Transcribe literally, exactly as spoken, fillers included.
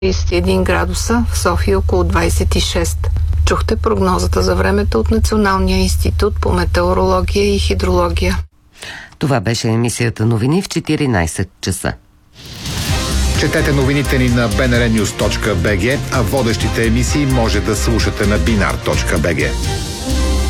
тридесет и един градуса, в София около двадесет и шест. Чухте прогнозата за времето от Националния институт по метеорология и хидрология. Това беше емисията новини в четиринадесет часа. Четете новините ни на би ен ар нюз точка би джи, а водещите емисии може да слушате на бинар точка би джи.